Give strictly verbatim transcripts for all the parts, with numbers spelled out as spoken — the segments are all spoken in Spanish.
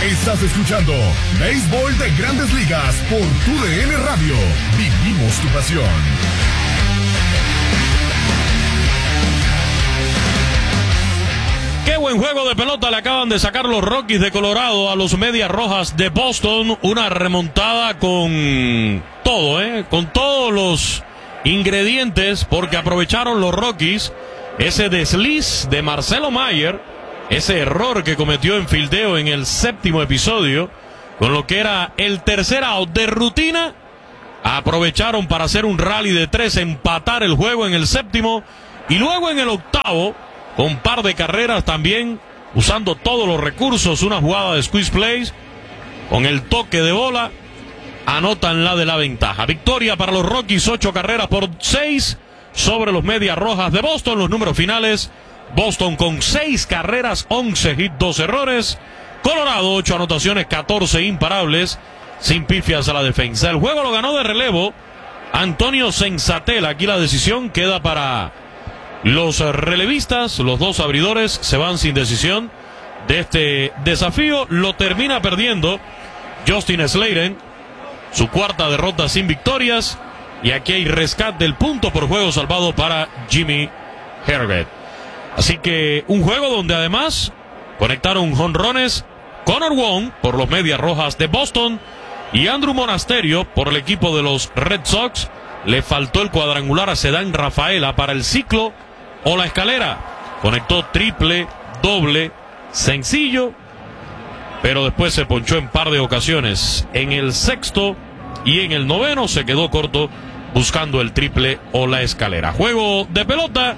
Estás escuchando Béisbol de Grandes Ligas por Tu D N Radio. Vivimos tu pasión. Qué buen juego de pelota le acaban de sacar los Rockies de Colorado a los Medias Rojas de Boston. Una remontada con todo, ¿eh? Con todos los ingredientes, porque aprovecharon los Rockies ese desliz de Marcelo Mayer, ese error que cometió en fildeo en el séptimo episodio, con lo que era el tercer out de rutina. Aprovecharon para hacer un rally de tres, empatar el juego en el séptimo, y luego en el octavo, con un par de carreras también, usando todos los recursos, una jugada de squeeze plays, con el toque de bola, anotan la de la ventaja. Victoria para los Rockies, ocho carreras por seis sobre los Medias Rojas de Boston. Los números finales: Boston con seis carreras, once hits, dos errores. Colorado, ocho anotaciones, catorce imparables, sin pifias a la defensa. El juego lo ganó de relevo Antonio Senzatel. Aquí la decisión queda para los relevistas. Los dos abridores se van sin decisión de este desafío. Lo termina perdiendo Justin Sladen, su cuarta derrota sin victorias. Y aquí hay rescate del punto por juego salvado para Jimmy Herget. Así que un juego donde además conectaron jonrones Connor Wong por los Medias Rojas de Boston y Andrew Monasterio por el equipo de los Red Sox. Le faltó el cuadrangular a Cedán Rafaela para el ciclo o la escalera. Conectó triple, doble, sencillo, pero después se ponchó en par de ocasiones. En el sexto y en el noveno se quedó corto buscando el triple o la escalera. Juego de pelota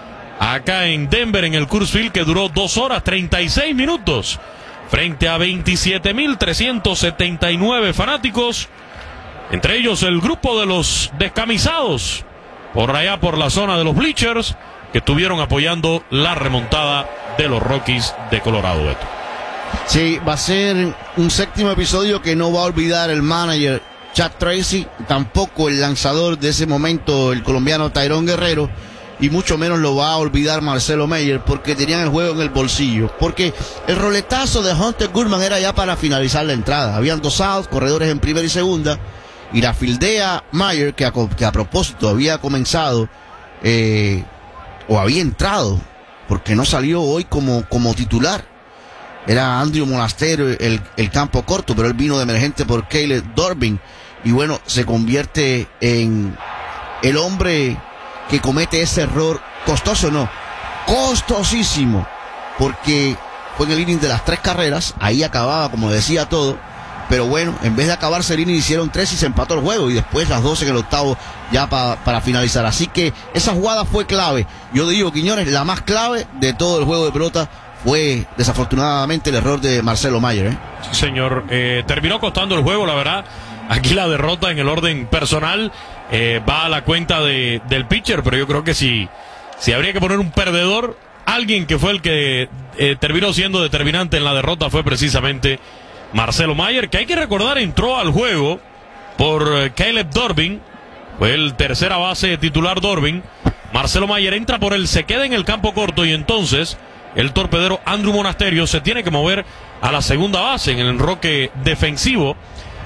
acá en Denver, en el Coors Field, que duró dos horas treinta y seis minutos frente a veintisiete mil trescientos setenta y nueve fanáticos, entre ellos el grupo de los descamisados por allá por la zona de los bleachers, que estuvieron apoyando la remontada de los Rockies de Colorado. Beto. Sí, va a ser un séptimo episodio que no va a olvidar el manager Chad Tracy, tampoco el lanzador de ese momento, el colombiano Tyrone Guerrero, y mucho menos lo va a olvidar Marcelo Mayer, porque tenían el juego en el bolsillo, porque el roletazo de Hunter Goodman era ya para finalizar la entrada. Habían dos outs, corredores en primera y segunda, y la fildea Mayer, que a, que a propósito había comenzado eh, o había entrado, porque no salió hoy como, como titular. Era Andrew Monasterio el, el campo corto, pero él vino de emergente por Caleb Dorbin. Y bueno, se convierte en el hombre que comete ese error costoso, no, costosísimo, porque fue en el inning de las tres carreras, ahí acababa, como decía todo, pero bueno, en vez de acabarse el inning hicieron tres y se empató el juego, y después las doce en el octavo ya pa, para finalizar. Así que esa jugada fue clave. Yo digo, Quiñones, la más clave de todo el juego de pelota fue desafortunadamente el error de Marcelo Mayer, ¿eh? Sí, señor. Eh, terminó costando el juego, la verdad. Aquí la derrota en el orden personal eh, va a la cuenta de, del pitcher, pero yo creo que si, si habría que poner un perdedor, alguien que fue el que eh, terminó siendo determinante en la derrota fue precisamente Marcelo Mayer, que hay que recordar entró al juego por eh, Caleb Dorbin, fue el tercera base titular Dorbin. Marcelo Mayer entra por él, se queda en el campo corto, y entonces el torpedero Andrew Monasterio se tiene que mover a la segunda base en el enroque defensivo,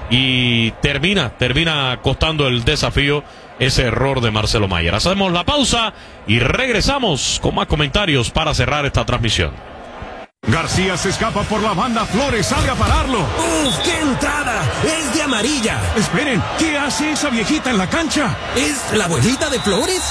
y termina, termina costando el desafío ese error de Marcelo Mayer. Hacemos la pausa y regresamos con más comentarios para cerrar esta transmisión. García se escapa por la banda, Flores sale a pararlo. ¡Uf, qué entrada! ¡Es de amarilla! Esperen, ¿qué hace esa viejita en la cancha? ¿Es la abuelita de Flores?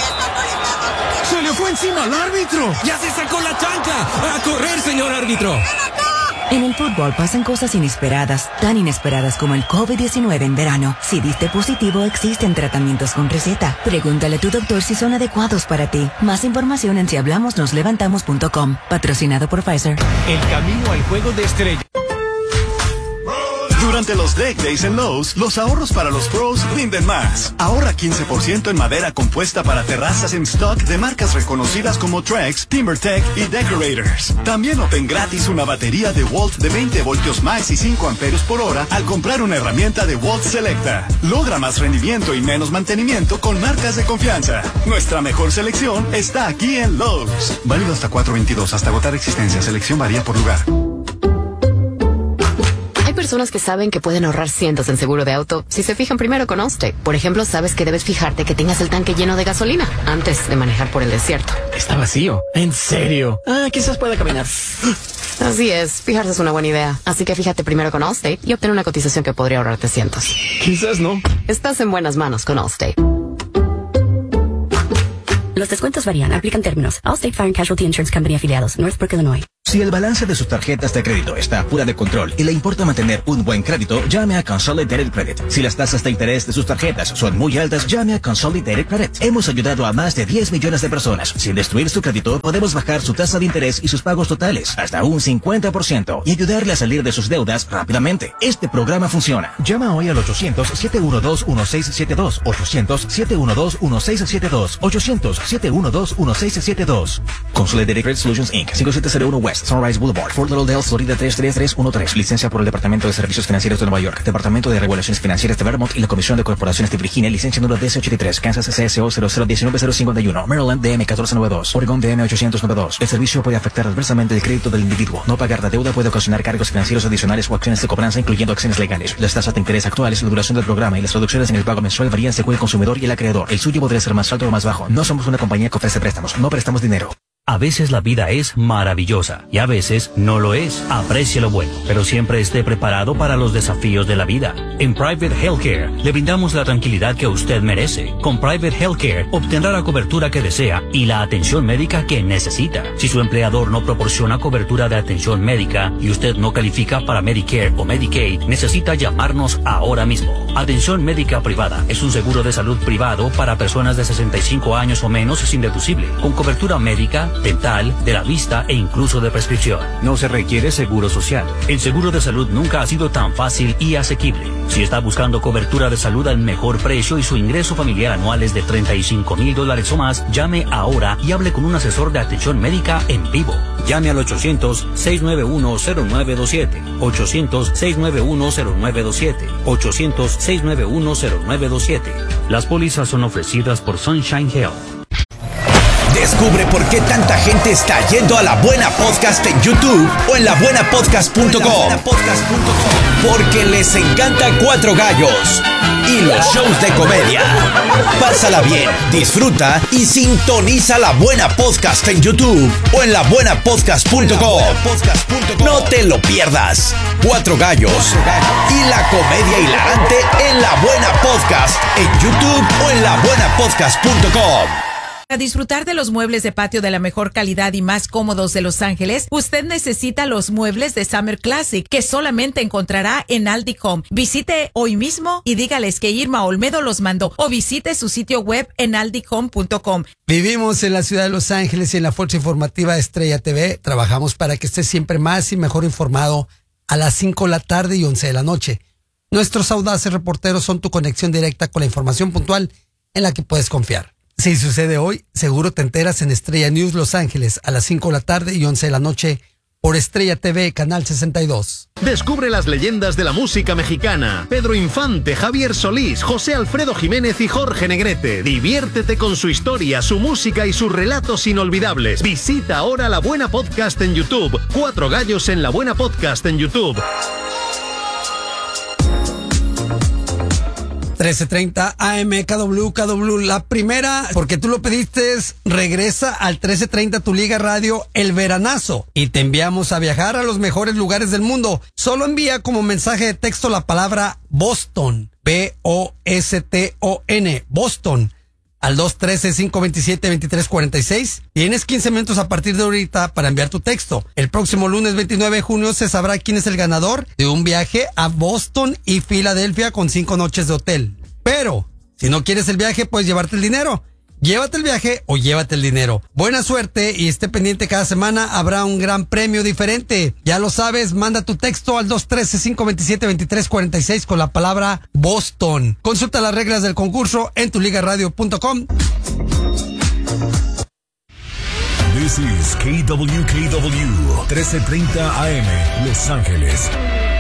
¡Se le fue encima al árbitro! ¡Ya se sacó la chancla! ¡A correr, señor árbitro! En el fútbol pasan cosas inesperadas, tan inesperadas como el COVID diecinueve en verano. Si diste positivo, existen tratamientos con receta. Pregúntale a tu doctor si son adecuados para ti. Más información en si hablamos nos levantamos punto com. Patrocinado por Pfizer. El camino al juego de estrella. Durante los Deck Days en Lowe's, los ahorros para los pros rinden más. Ahorra quince por ciento en madera compuesta para terrazas en stock de marcas reconocidas como Trex, TimberTech y Decorators. También obtén gratis una batería de Walt de veinte voltios más y cinco amperios por hora al comprar una herramienta de Walt Selecta. Logra más rendimiento y menos mantenimiento con marcas de confianza. Nuestra mejor selección está aquí en Lowe's. Válido hasta cuatro veintidós, hasta agotar existencia. Selección varía por lugar. personas que saben que pueden ahorrar cientos en seguro de auto si se fijan primero con Allstate. Por ejemplo, sabes que debes fijarte que tengas el tanque lleno de gasolina antes de manejar por el desierto. Está vacío. ¿En serio? Ah, quizás pueda caminar. Así es, fijarse es una buena idea. Así que fíjate primero con Allstate y obtén una cotización que podría ahorrarte cientos. Quizás no. Estás en buenas manos con Allstate. Los descuentos varían. Aplican términos. Allstate Fire and Casualty Insurance Company afiliados. Northbrook, Illinois. Si el balance de sus tarjetas de crédito está fuera de control y le importa mantener un buen crédito, llame a Consolidated Credit. Si las tasas de interés de sus tarjetas son muy altas, llame a Consolidated Credit. Hemos ayudado a más de diez millones de personas. Sin destruir su crédito, podemos bajar su tasa de interés y sus pagos totales hasta un cincuenta por ciento y ayudarle a salir de sus deudas rápidamente. Este programa funciona. Llama hoy al ochocientos, siete uno dos, uno seis siete dos, ochocientos, siete uno dos, uno seis siete dos, ochocientos, siete uno dos, uno seis siete dos. Consolidated Credit Solutions incorporated. cinco siete cero uno West Sunrise Boulevard, Fort Lauderdale, Florida tres tres tres uno tres. Licencia por el Departamento de Servicios Financieros de Nueva York, Departamento de Regulaciones Financieras de Vermont y la Comisión de Corporaciones de Virginia. Licencia número D C ochenta y tres. Kansas C S O cero cero uno nueve cero cinco uno. Maryland D M uno cuatro nueve dos. Oregon D M ochocientos noventa y dos. El servicio puede afectar adversamente el crédito del individuo. No pagar la deuda puede ocasionar cargos financieros adicionales o acciones de cobranza, incluyendo acciones legales. Las tasas de interés actuales, la duración del programa y las reducciones en el pago mensual varían según el consumidor y el acreedor. El suyo podría ser más alto o más bajo. No somos una compañía que ofrece préstamos. No prestamos dinero. A veces la vida es maravillosa y a veces no lo es. Aprecie lo bueno, pero siempre esté preparado para los desafíos de la vida. En Private Healthcare le brindamos la tranquilidad que usted merece. Con Private Healthcare obtendrá la cobertura que desea y la atención médica que necesita. Si su empleador no proporciona cobertura de atención médica y usted no califica para Medicare o Medicaid, necesita llamarnos ahora mismo. Atención médica privada es un seguro de salud privado para personas de sesenta y cinco años o menos sin deducible, con cobertura médica, dental, de la vista e incluso de prescripción. No se requiere seguro social. El seguro de salud nunca ha sido tan fácil y asequible. Si está buscando cobertura de salud al mejor precio y su ingreso familiar anual es de treinta y cinco mil dólares o más, llame ahora y hable con un asesor de atención médica en vivo. Llame al ochocientos, seis nueve uno, cero nueve dos siete. ochocientos, seis nueve uno, cero nueve dos siete. ochocientos, seis nueve uno, cero nueve dos siete. Las pólizas son ofrecidas por Sunshine Health. Descubre por qué tanta gente está yendo a La Buena Podcast en YouTube o en la buena podcast punto com. Porque les encanta Cuatro Gallos y los shows de comedia. Pásala bien, disfruta y sintoniza La Buena Podcast en YouTube o en la buena podcast punto com. No te lo pierdas. Cuatro Gallos y la comedia hilarante en La Buena Podcast en YouTube o en la buena podcast punto com. Para disfrutar de los muebles de patio de la mejor calidad y más cómodos de Los Ángeles, usted necesita los muebles de Summer Classic, que solamente encontrará en Aldi Home. Visite hoy mismo y dígales que Irma Olmedo los mandó, o visite su sitio web en aldi home punto com. Vivimos en la ciudad de Los Ángeles y en la Fuerza Informativa de Estrella T V. Trabajamos para que estés siempre más y mejor informado a las cinco de la tarde y once de la noche. Nuestros audaces reporteros son tu conexión directa con la información puntual en la que puedes confiar. Si sucede hoy, seguro te enteras en Estrella News Los Ángeles a las cinco de la tarde y once de la noche por Estrella T V, Canal sesenta y dos. Descubre las leyendas de la música mexicana. Pedro Infante, Javier Solís, José Alfredo Jiménez y Jorge Negrete. Diviértete con su historia, su música y sus relatos inolvidables. Visita ahora La Buena Podcast en YouTube. Cuatro Gallos en La Buena Podcast en YouTube. trece treinta A M K W K W, la primera, porque tú lo pediste, regresa al trece treinta Tu Liga Radio El Veranazo y te enviamos a viajar a los mejores lugares del mundo. Solo envía como mensaje de texto la palabra Boston, B O S T O N, Boston, al dos uno tres, cinco dos siete, dos tres cuatro seis. Tienes quince minutos a partir de ahorita para enviar tu texto. El próximo lunes veintinueve de junio se sabrá quién es el ganador de un viaje a Boston y Filadelfia con cinco noches de hotel. Pero, si no quieres el viaje, puedes llevarte el dinero. Llévate el viaje o llévate el dinero. Buena suerte y esté pendiente, cada semana habrá un gran premio diferente. Ya lo sabes, manda tu texto al dos uno tres, cinco dos siete, dos tres cuatro seis con la palabra Boston. Consulta las reglas del concurso en tu liga radio punto com. This is K W K W trece treinta A M, Los Ángeles.